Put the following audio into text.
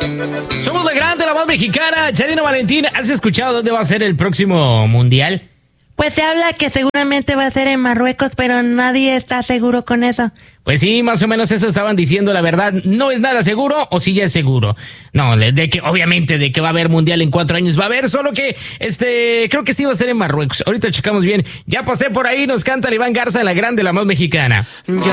Somos la grande, la voz mexicana. Charino Valentín, ¿has escuchado dónde va a ser el próximo mundial? Pues se habla que seguramente va a ser en Marruecos, pero nadie está seguro con eso. Pues sí, más o menos eso estaban diciendo, la verdad. No es nada seguro, o sí ya es seguro. No, de que obviamente de que va a haber mundial en 4 años va a haber, solo que creo que sí va a ser en Marruecos. Ahorita checamos bien. Ya pasé por ahí, nos canta Iván Garza, la grande, la voz mexicana.